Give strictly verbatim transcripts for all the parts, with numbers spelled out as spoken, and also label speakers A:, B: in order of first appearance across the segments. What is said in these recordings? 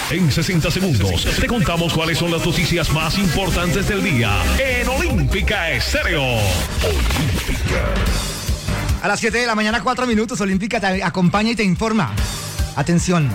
A: En sesenta segundos te contamos cuáles son las noticias más importantes del día en Olímpica Estéreo. Olímpica.
B: A las siete de la mañana, cuatro minutos, Olímpica te acompaña y te informa. Atención.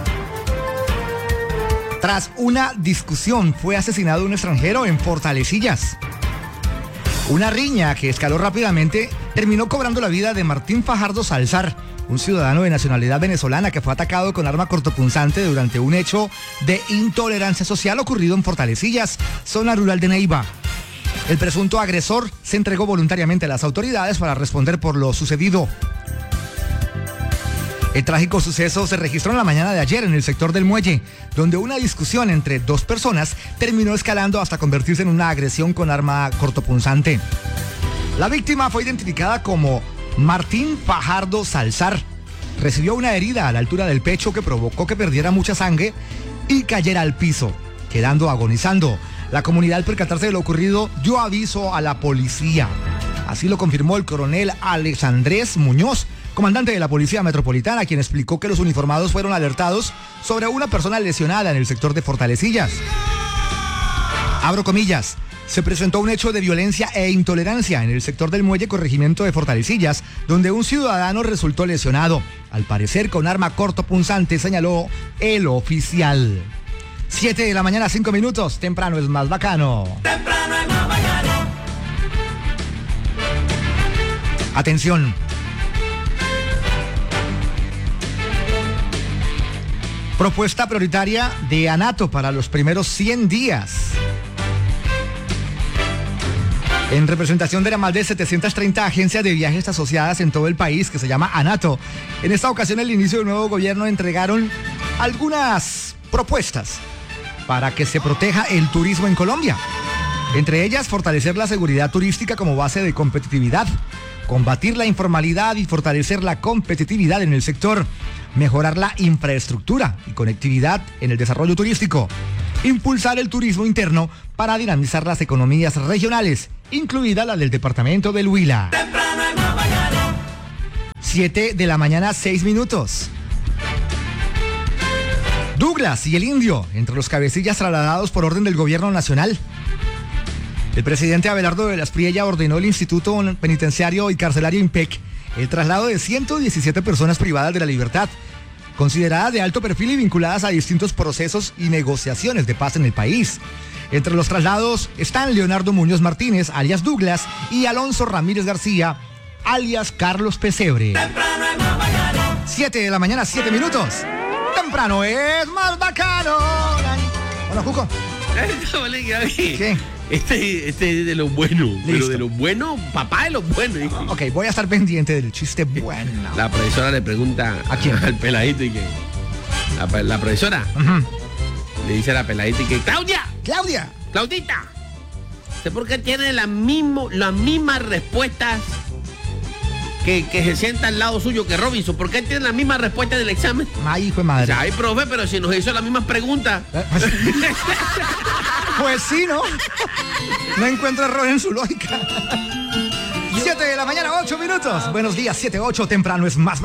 B: Tras una discusión, fue asesinado un extranjero en Fortalecillas. Una riña que escaló rápidamente terminó cobrando la vida de Martín Fajardo Salzar, un ciudadano de nacionalidad venezolana que fue atacado con arma cortopunzante durante un hecho de intolerancia social ocurrido en Fortalecillas, zona rural de Neiva. El presunto agresor se entregó voluntariamente a las autoridades para responder por lo sucedido. El trágico suceso se registró en la mañana de ayer en el sector del Muelle, donde una discusión entre dos personas terminó escalando hasta convertirse en una agresión con arma cortopunzante. La víctima fue identificada como Martín Fajardo Salzar. Recibió una herida a la altura del pecho que provocó que perdiera mucha sangre y cayera al piso, quedando agonizando. La comunidad, al percatarse de lo ocurrido, dio aviso a la policía. Así lo confirmó el coronel Alexandrés Muñoz, comandante de la Policía Metropolitana, quien explicó que los uniformados fueron alertados sobre una persona lesionada en el sector de Fortalecillas. Abro comillas. Se presentó un hecho de violencia e intolerancia en el sector del Muelle, corregimiento de Fortalecillas, donde un ciudadano resultó lesionado, al parecer con arma cortopunzante, señaló el oficial. siete de la mañana, cinco minutos. Temprano es más bacano.
C: Temprano es más bacano.
B: Atención. Propuesta prioritaria de ANATO para los primeros cien días. En representación de las más de setecientas treinta agencias de viajes asociadas en todo el país, que se llama ANATO, en esta ocasión el inicio del nuevo gobierno entregaron algunas propuestas para que se proteja el turismo en Colombia. Entre ellas, fortalecer la seguridad turística como base de competitividad, combatir la informalidad y fortalecer la competitividad en el sector, mejorar la infraestructura y conectividad en el desarrollo turístico, impulsar el turismo interno para dinamizar las economías regionales, incluida la del departamento del Huila.
C: Temprano es más bacano.
B: siete de la mañana, seis minutos. Douglas y el Indio, entre los cabecillas trasladados por orden del gobierno nacional. El presidente Abelardo de la Espriella ordenó al Instituto Penitenciario y Carcelario IMPEC el traslado de ciento diecisiete personas privadas de la libertad, consideradas de alto perfil y vinculadas a distintos procesos y negociaciones de paz en el país. Entre los traslados están Leonardo Muñoz Martínez, alias Douglas, y Alonso Ramírez García, alias Carlos Pesebre.
C: Temprano es más bacano.
B: siete de la mañana, siete minutos. Temprano es más bacano. Hola, Cuco. ¿Qué?
D: Este, este es de lo bueno,
B: Listo.
D: pero de lo bueno, papá de lo bueno. Hijo.
B: Ok, voy a estar pendiente del chiste bueno.
D: La profesora le pregunta
B: ¿A quién?
D: al peladito y que la, la profesora
B: Ujú.
D: le dice a la peladita y que Claudia,
B: Claudia.
D: Claudita, ¿sé por qué tiene la mismo, las mismas respuestas que, que se sienta al lado suyo que Robinson? ¿Por qué tiene las mismas respuestas del examen?
B: Ay, hijo de madre.
D: Ay, profe, pero si nos hizo las mismas preguntas.
B: Eh, Pues, pues sí, ¿no? No encuentro error en su lógica. siete de la mañana, ocho minutos. Buenos días, siete, ocho, temprano es más